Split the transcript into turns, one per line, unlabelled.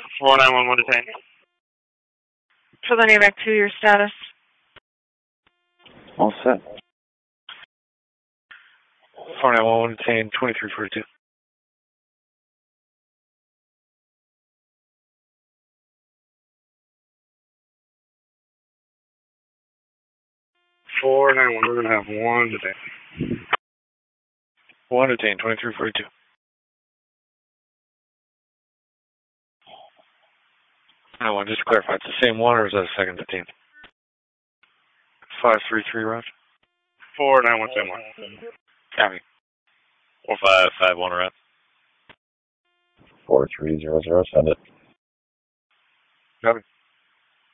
4911 detained.
For the AVAC 2, your status?
All set.
4911 detained, 2342.
491, we're going to have one detained.
One detained, 2342. I want just to clarify, it's the same one or is that a second detained? 533, Roger.
491, same one.
Copy.
4551 around.
4300, send it.
Copy.